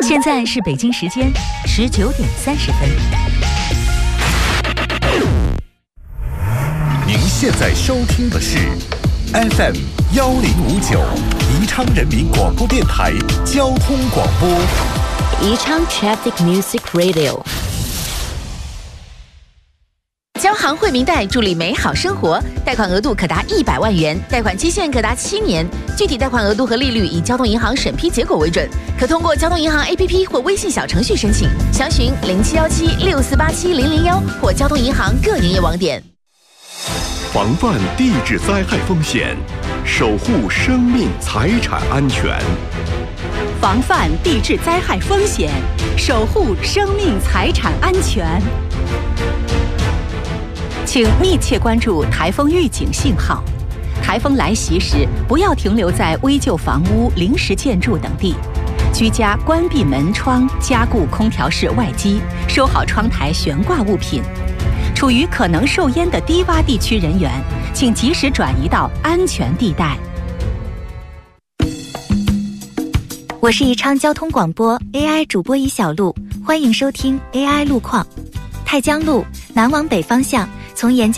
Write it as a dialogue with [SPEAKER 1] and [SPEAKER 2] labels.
[SPEAKER 1] 现在是北京时间19:30。
[SPEAKER 2] 您现在收听的是 FM1059宜昌人民广播电台交通广播。
[SPEAKER 3] 宜昌 Traffic Music Radio。
[SPEAKER 4] 交行惠民贷助力美好生活，贷款额度可达100万元，贷款期限可达7年，具体贷款额度和利率以交通银行审批结果为准，可通过交通银行 APP 或微信小程序申请，详询071764870001或交通银行各营业网点。
[SPEAKER 5] 防范地质灾害风险，守护生命财产安全。
[SPEAKER 6] 防范地质灾害风险，守护生命财产安全。请密切关注台风预警信号。台风来袭时，不要停留在危旧房屋、临时建筑等地，居家关闭门窗，加固空调室外机，收好窗台悬挂物品。处于可能受淹的低洼地区人员，请及时转移到安全地带。
[SPEAKER 1] 我是宜昌交通广播 AI 主播尹小璐，欢迎收听 AI 路况。太江路南往北方向，从沿